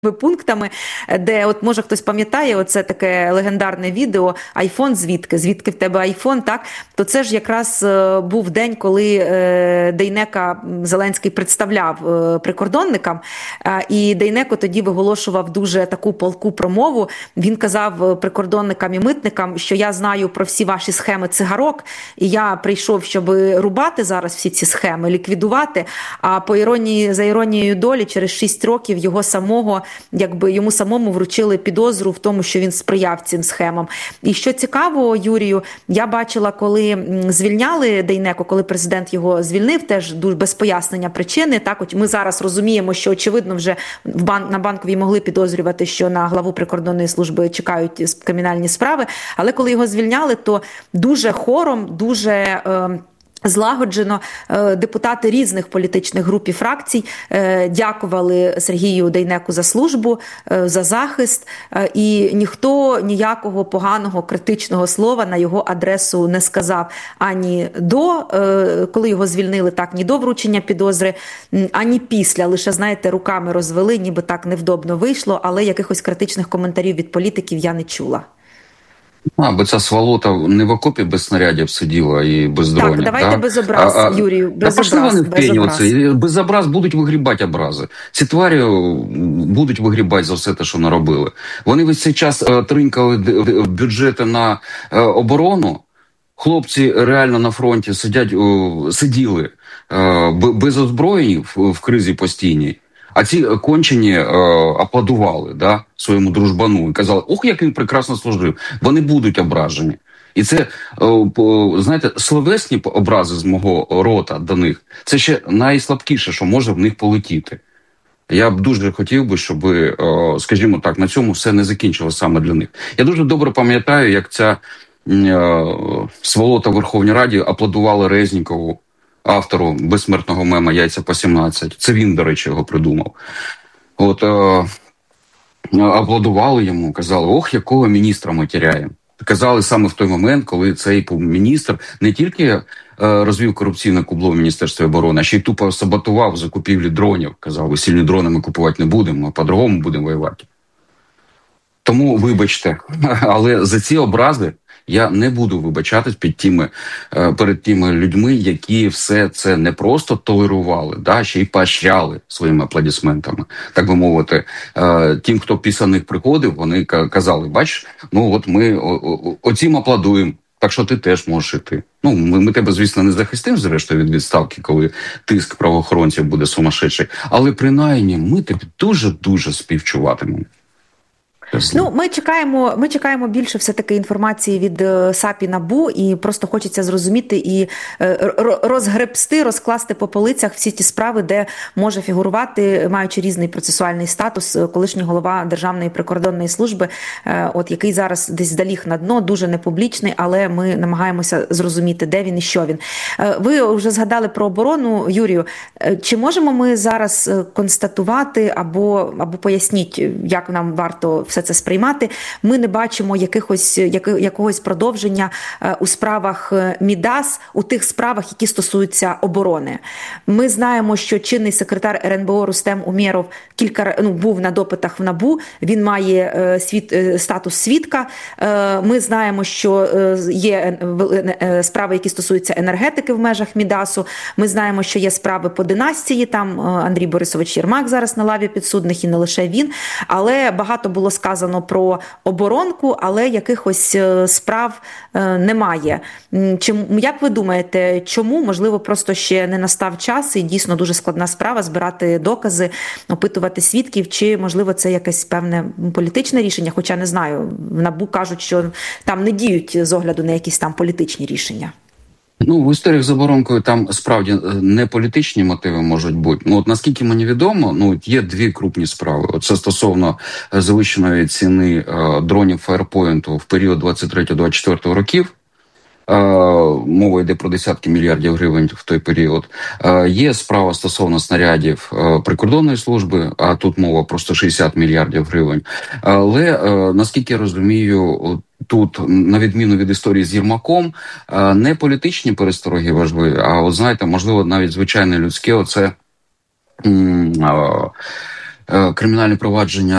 пунктами, де от може хтось пам'ятає, оце таке легендарне відео «Айфон звідки? Звідки в тебе айфон?» Так? То це ж якраз був день, коли Дейнека Зеленський представляв прикордонникам, і Дейнеко тоді виголошував дуже таку палку промову. Він казав прикордонникам і митникам, що я знаю про всі ваші схеми цигарок, і я прийшов, щоб рубати зараз всі ці схеми, ліквідувати, а за іронією долі, через 6 років йому самому вручили підозру в тому, що він сприяв цим схемам. І що цікаво, Юрію, я бачила, коли звільняли Дейнеко, коли президент його звільнив, теж дуже без пояснення причини. Так, от ми зараз розуміємо, що очевидно вже на Банковій могли підозрювати, що на главу прикордонної служби чекають кримінальні справи, але коли його звільняли, то дуже хором, дуже злагоджено депутати різних політичних груп і фракцій дякували Сергію Дейнеку за службу, за захист, і ніхто ніякого поганого, критичного слова на його адресу не сказав ані до, коли його звільнили, так, ні до вручення підозри, ані після. Лише, знаєте, руками розвели, ніби так невдобно вийшло, але якихось критичних коментарів від політиків я не чула. Бо ця сволота не в окопі без снарядів сиділа і без дронів. Так, давайте без образ, Юрію, без образ. Без образ будуть вигрібати образи. Ці тварі будуть вигрібати за все те, що наробили. Вони весь цей час тринкали бюджети на оборону. Хлопці реально на фронті сиділи без озброєнь в кризі постійній. А ці кончені аплодували своєму дружбану і казали, ох, як він прекрасно служив. Вони будуть ображені. І це, знаєте, словесні образи з мого рота до них, це ще найслабкіше, що може в них полетіти. Я б дуже хотів би, щоб, скажімо так, на цьому все не закінчилося саме для них. Я дуже добре пам'ятаю, як ця сволота в Верховній Раді аплодувала Резнікову, автору безсмертного мема «Яйця по 17». Це він, до речі, його придумав. Аплодували йому, казали, ох, якого міністра ми тіряємо. Казали саме в той момент, коли цей міністр не тільки розвів корупційне кубло в Міністерстві оборони, а ще й тупо саботував закупівлі дронів. Казав, ви сильні дрони ми купувати не будемо, а по-другому будемо воювати. Тому вибачте, але за ці образи я не буду вибачатись перед тими людьми, які все це не просто толерували, ще й поощряли своїми аплодисментами. Так би мовити, тим, хто після них приходив, вони казали, бач, от ми оцім аплодуємо, так що ти теж можеш іти. Ми тебе, звісно, не захистимо, зрештою, від відставки, коли тиск правоохоронців буде сумасшедший, але принаймні ми тобі дуже-дуже співчуватимемо. Ми чекаємо більше все-таки інформації від САП і НАБУ, і просто хочеться зрозуміти і розкласти по полицях всі ті справи, де може фігурувати, маючи різний процесуальний статус, колишній голова Державної прикордонної служби, який зараз десь заліг на дно, дуже непублічний, але ми намагаємося зрозуміти, де він і що він. Ви вже згадали про оборону, Юрію. Чи можемо ми зараз констатувати або поясніть, як нам варто все це сприймати? Ми не бачимо якогось продовження у справах МІДАС, у тих справах, які стосуються оборони. Ми знаємо, що чинний секретар РНБО Рустем Умєров був на допитах в НАБУ, він має статус свідка. Ми знаємо, що є справи, які стосуються енергетики в межах МІДАСу. Ми знаємо, що є справи по династії, там Андрій Борисович Єрмак зараз на лаві підсудних, і не лише він. Але багато було сказано про оборонку, але якихось справ немає. Як ви думаєте, чому? Можливо, просто ще не настав час і дійсно дуже складна справа збирати докази, опитувати свідків, чи, можливо, це якесь певне політичне рішення, хоча не знаю, в НАБУ кажуть, що там не діють з огляду на якісь там політичні рішення. В історіях з оборонкою там справді не політичні мотиви можуть бути. Наскільки мені відомо, є дві крупні справи. Це стосовно завищеної ціни дронів Firepoint в період 23-24 років. Мова йде про десятки мільярдів гривень в той період. Є справа стосовно снарядів прикордонної служби, а тут мова про 160 мільярдів гривень. Але, наскільки я розумію, тут, на відміну від історії з Єрмаком, не політичні перестороги важливі, а, знаєте, можливо, навіть звичайне людське, кримінальне провадження